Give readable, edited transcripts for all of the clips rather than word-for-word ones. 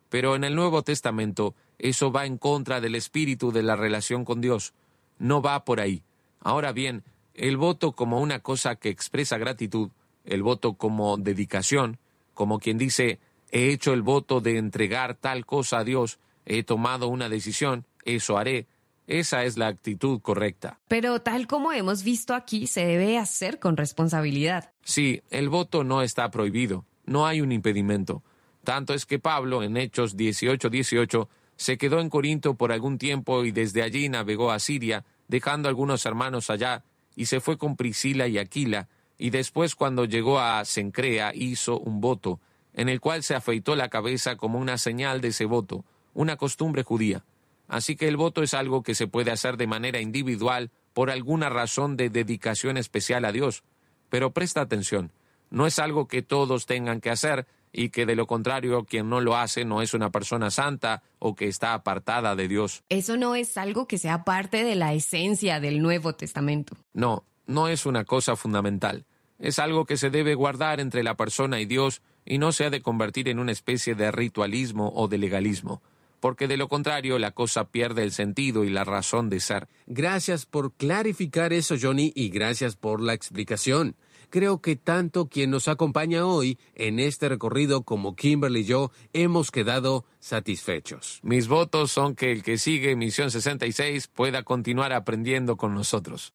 Pero en el Nuevo Testamento eso va en contra del espíritu de la relación con Dios. No va por ahí. Ahora bien, el voto como una cosa que expresa gratitud, el voto como dedicación, como quien dice, he hecho el voto de entregar tal cosa a Dios, he tomado una decisión, eso haré. Esa es la actitud correcta. Pero tal como hemos visto aquí, se debe hacer con responsabilidad. Sí, el voto no está prohibido, no hay un impedimento. Tanto es que Pablo, en Hechos 18:18, se quedó en Corinto por algún tiempo y desde allí navegó a Siria, dejando algunos hermanos allá, y se fue con Priscila y Aquila, y después cuando llegó a Cencrea hizo un voto, en el cual se afeitó la cabeza como una señal de ese voto, una costumbre judía. Así que el voto es algo que se puede hacer de manera individual por alguna razón de dedicación especial a Dios. Pero presta atención, no es algo que todos tengan que hacer y que de lo contrario quien no lo hace no es una persona santa o que está apartada de Dios. Eso no es algo que sea parte de la esencia del Nuevo Testamento. No, no es una cosa fundamental. Es algo que se debe guardar entre la persona y Dios y no se ha de convertir en una especie de ritualismo o de legalismo, porque de lo contrario la cosa pierde el sentido y la razón de ser. Gracias por clarificar eso, Johnny, y gracias por la explicación. Creo que tanto quien nos acompaña hoy en este recorrido como Kimberly y yo hemos quedado satisfechos. Mis votos son que el que sigue Misión 66 pueda continuar aprendiendo con nosotros.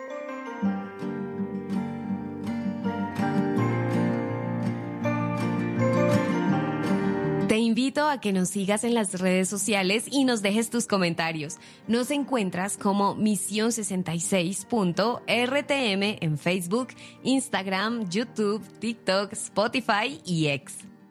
Te invito a que nos sigas en las redes sociales y nos dejes tus comentarios. Nos encuentras como Misión66.rtm en Facebook, Instagram, YouTube, TikTok, Spotify y X.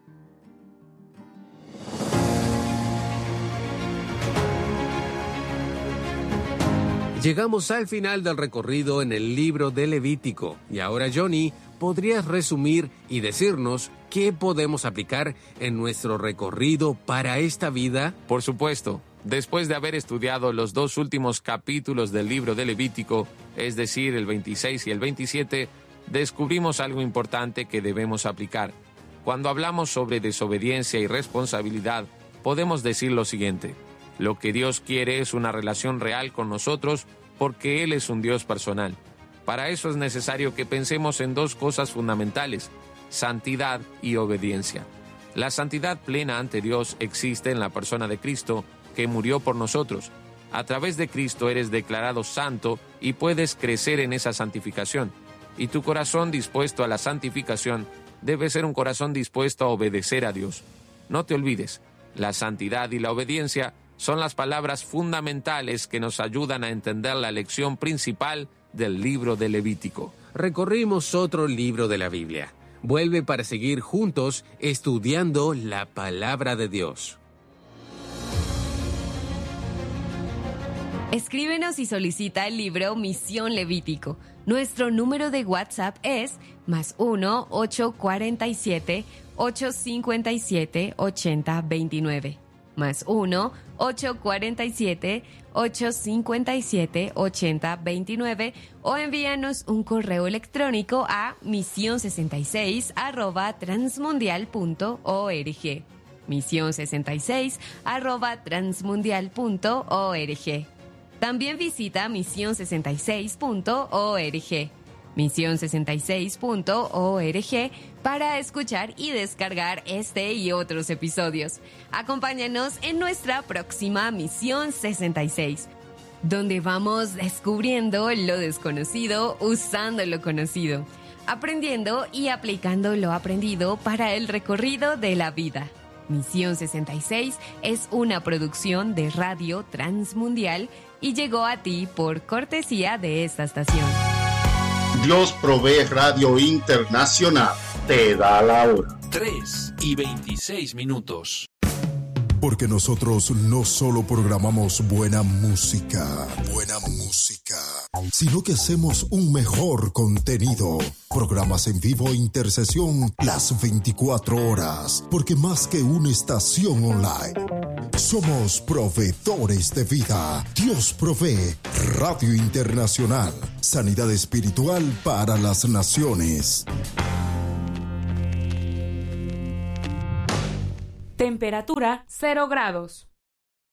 Llegamos al final del recorrido en el libro de Levítico. Y ahora, Johnny, ¿podrías resumir y decirnos qué podemos aplicar en nuestro recorrido para esta vida? Por supuesto. Después de haber estudiado los 2 últimos capítulos del libro de Levítico, es decir, el 26 y el 27, descubrimos algo importante que debemos aplicar. Cuando hablamos sobre desobediencia y responsabilidad, podemos decir lo siguiente: lo que Dios quiere es una relación real con nosotros porque Él es un Dios personal. Para eso es necesario que pensemos en 2 cosas fundamentales: santidad y obediencia. La santidad plena ante Dios existe en la persona de Cristo, que murió por nosotros. A través de Cristo eres declarado santo y puedes crecer en esa santificación. Y tu corazón dispuesto a la santificación debe ser un corazón dispuesto a obedecer a Dios. No te olvides, la santidad y la obediencia son las palabras fundamentales que nos ayudan a entender la lección principal del libro de Levítico. Recorrimos otro libro de la Biblia. Vuelve para seguir juntos estudiando la palabra de Dios. Escríbenos y solicita el libro Misión Levítico. Nuestro número de WhatsApp es +1 847 857 8029. +1 847 857 8029 o envíanos un correo electrónico a mision66@transmundial.org. mision66@transmundial.org. También visita mision66.org. mision66.org para escuchar y descargar este y otros episodios. Acompáñanos en nuestra próxima Misión 66, donde vamos descubriendo lo desconocido usando lo conocido, aprendiendo y aplicando lo aprendido para el recorrido de la vida. Misión 66 es una producción de Radio Transmundial y llegó a ti por cortesía de esta estación. Dios Provee Radio Internacional te da la hora. 3:26. Porque nosotros no solo programamos buena música, sino que hacemos un mejor contenido. Programas en vivo e intercesión las 24 horas. Porque más que una estación online, somos proveedores de vida. Dios Provee Radio Internacional. Sanidad espiritual para las naciones. Temperatura 0 grados.